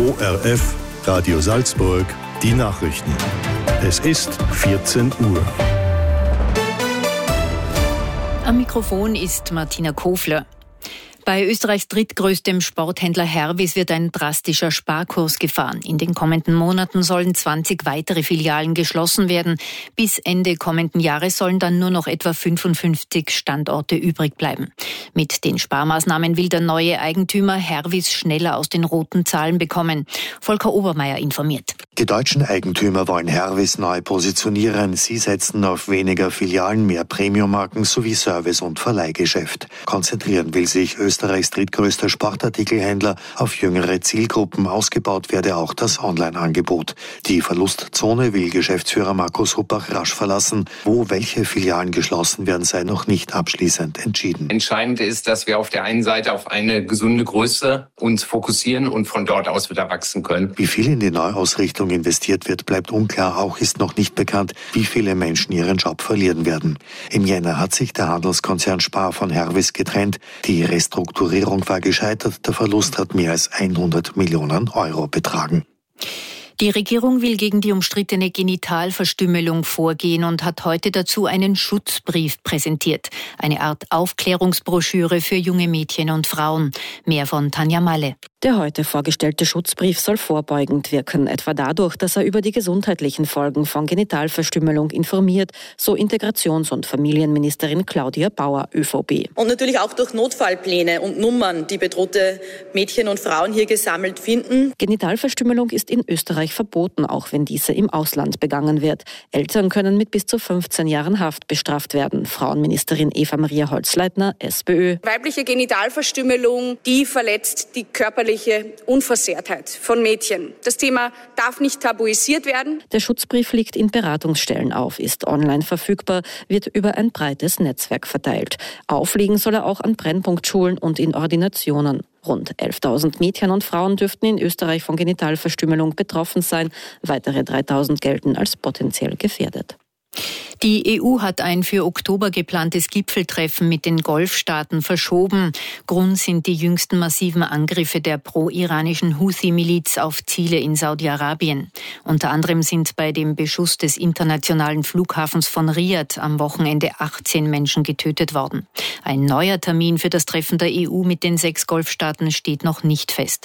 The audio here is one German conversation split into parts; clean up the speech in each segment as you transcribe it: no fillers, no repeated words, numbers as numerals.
ORF Radio Salzburg, die Nachrichten. Es ist 14 Uhr. Am Mikrofon ist Martina Kofler. Bei Österreichs drittgrößtem Sporthändler Hervis wird ein drastischer Sparkurs gefahren. In den kommenden Monaten sollen 20 weitere Filialen geschlossen werden. Bis Ende kommenden Jahres sollen dann nur noch etwa 55 Standorte übrig bleiben. Mit den Sparmaßnahmen will der neue Eigentümer Hervis schneller aus den roten Zahlen bekommen. Volker Obermeier informiert. Die deutschen Eigentümer wollen Hervis neu positionieren. Sie setzen auf weniger Filialen, mehr Premiummarken sowie Service- und Verleihgeschäft. Konzentrieren will sich Österreichs drittgrößter Sportartikelhändler auf jüngere Zielgruppen. Ausgebaut werde auch das Online-Angebot. Die Verlustzone will Geschäftsführer Markus Huppach rasch verlassen. Wo welche Filialen geschlossen werden, sei noch nicht abschließend entschieden. Entscheidend ist, dass wir auf der einen Seite auf eine gesunde Größe uns fokussieren und von dort aus wieder wachsen können. Wie viel in die Neuausrichtung investiert wird, bleibt unklar. Auch ist noch nicht bekannt, wie viele Menschen ihren Job verlieren werden. Im Jänner hat sich der Handelskonzern Spar von Hervis getrennt. Die Restrukturierung war gescheitert. Der Verlust hat mehr als 100 Millionen Euro betragen. Die Regierung will gegen die umstrittene Genitalverstümmelung vorgehen und hat heute dazu einen Schutzbrief präsentiert. Eine Art Aufklärungsbroschüre für junge Mädchen und Frauen. Mehr von Tanja Malle. Der heute vorgestellte Schutzbrief soll vorbeugend wirken, etwa dadurch, dass er über die gesundheitlichen Folgen von Genitalverstümmelung informiert, so Integrations- und Familienministerin Claudia Bauer, ÖVP. Und natürlich auch durch Notfallpläne und Nummern, die bedrohte Mädchen und Frauen hier gesammelt finden. Genitalverstümmelung ist in Österreich verboten, auch wenn diese im Ausland begangen wird. Eltern können mit bis zu 15 Jahren Haft bestraft werden. Frauenministerin Eva-Maria Holzleitner, SPÖ. Weibliche Genitalverstümmelung, die verletzt die körperliche Unversehrtheit von Mädchen. Das Thema darf nicht tabuisiert werden. Der Schutzbrief liegt in Beratungsstellen auf, ist online verfügbar, wird über ein breites Netzwerk verteilt. Aufliegen soll er auch an Brennpunktschulen und in Ordinationen. Rund 11.000 Mädchen und Frauen dürften in Österreich von Genitalverstümmelung betroffen sein. Weitere 3.000 gelten als potenziell gefährdet. Die EU hat ein für Oktober geplantes Gipfeltreffen mit den Golfstaaten verschoben. Grund sind die jüngsten massiven Angriffe der pro-iranischen Houthi-Miliz auf Ziele in Saudi-Arabien. Unter anderem sind bei dem Beschuss des internationalen Flughafens von Riad am Wochenende 18 Menschen getötet worden. Ein neuer Termin für das Treffen der EU mit den 6 Golfstaaten steht noch nicht fest.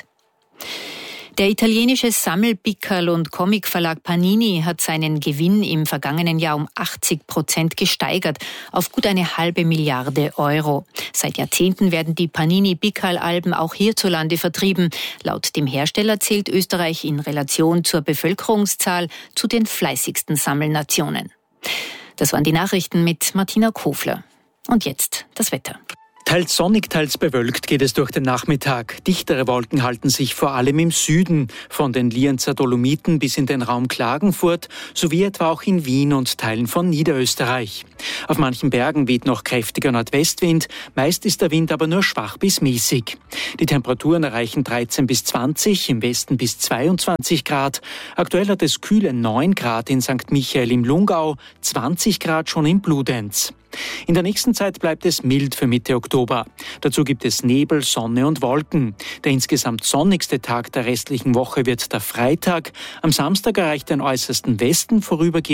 Der italienische Sammelpickerl- und Comicverlag Panini hat seinen Gewinn im vergangenen Jahr um 80% gesteigert, auf gut eine halbe Milliarde Euro. Seit Jahrzehnten werden die Panini-Pickerl-Alben auch hierzulande vertrieben. Laut dem Hersteller zählt Österreich in Relation zur Bevölkerungszahl zu den fleißigsten Sammelnationen. Das waren die Nachrichten mit Martina Kofler. Und jetzt das Wetter. Teils sonnig, teils bewölkt geht es durch den Nachmittag. Dichtere Wolken halten sich vor allem im Süden, von den Lienzer Dolomiten bis in den Raum Klagenfurt, sowie etwa auch in Wien und Teilen von Niederösterreich. Auf manchen Bergen weht noch kräftiger Nordwestwind, meist ist der Wind aber nur schwach bis mäßig. Die Temperaturen erreichen 13 bis 20, im Westen bis 22 Grad. Aktuell hat es kühle 9 Grad in St. Michael im Lungau, 20 Grad schon in Bludenz. In der nächsten Zeit bleibt es mild für Mitte Oktober. Dazu gibt es Nebel, Sonne und Wolken. Der insgesamt sonnigste Tag der restlichen Woche wird der Freitag. Am Samstag erreicht den äußersten Westen vorübergehend